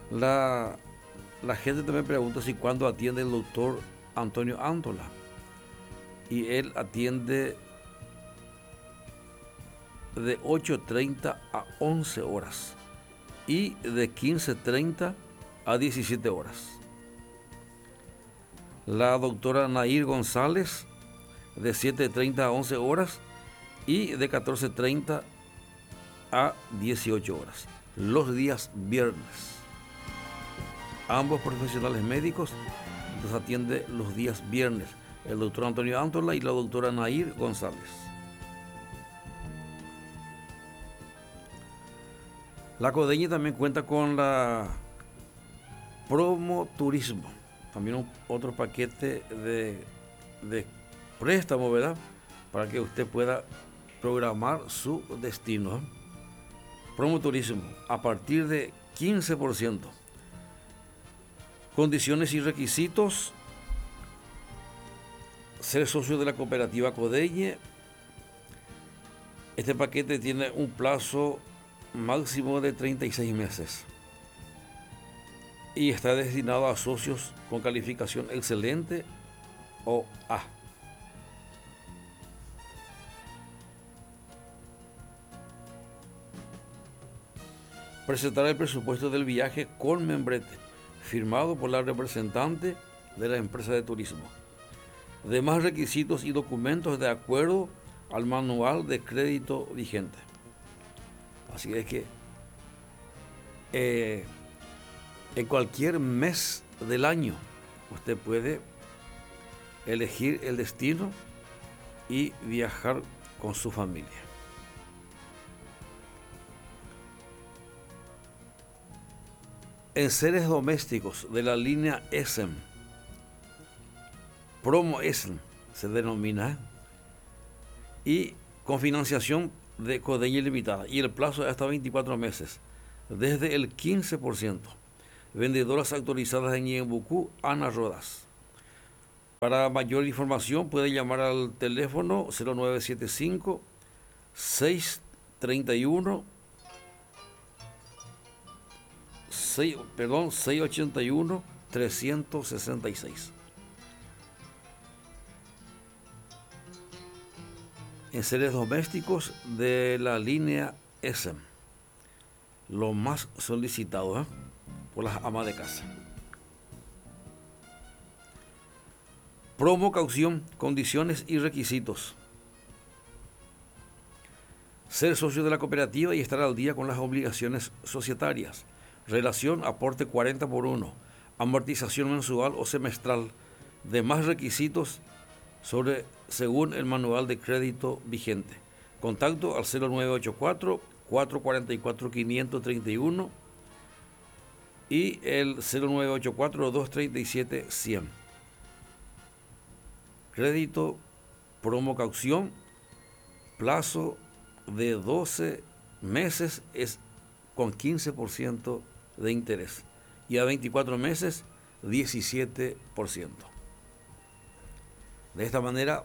La, la gente también pregunta si cuándo atiende el doctor Antonio Antola. Y él atiende de 8:30 a 11 horas y de 15:30 a 17 horas. La doctora Nair González de 7:30 a 11 horas y de 14:30 a 18 horas, los días viernes. Ambos profesionales médicos los atiende los días viernes, el doctor Antonio Antola y la doctora Nair González. La Codeña también cuenta con la Promo Turismo, también otro paquete de préstamo, ¿verdad? Para que usted pueda programar su destino. Promo Turismo, a partir de 15%. Condiciones y requisitos: ser socio de la cooperativa Codeñe. Este paquete tiene un plazo máximo de 36 meses y está destinado a socios con calificación excelente o A. Presentar el presupuesto del viaje con membrete, firmado por la representante de la empresa de turismo. Demás requisitos y documentos de acuerdo al manual de crédito vigente. Así es que en cualquier mes del año usted puede elegir el destino y viajar con su familia. En seres domésticos de la línea ESEM, Promo ESEM se denomina, y con financiación de Codeña Limitada, y el plazo es hasta 24 meses, desde el 15%. Vendedoras autorizadas en Ñembucú, Ana Rodas. Para mayor información puede llamar al teléfono 0975 631 681 366. En seres domésticos de la línea ESEM, lo más solicitado por las amas de casa. Promo caución, condiciones y requisitos: ser socio de la cooperativa y estar al día con las obligaciones societarias. Relación aporte 40/1, amortización mensual o semestral. Demás requisitos según el manual de crédito vigente. Contacto al 0984 444 531 y el 0984 237 100. Crédito promo caución, plazo de 12 meses es con 15% de interés y a 24 meses 17%. De esta manera,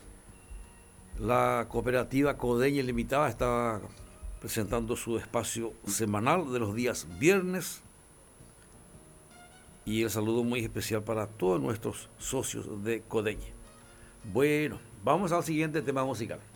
la cooperativa Codeña Limitada está presentando su espacio semanal de los días viernes, y el saludo muy especial para todos nuestros socios de Codeña. Bueno, vamos al siguiente tema musical.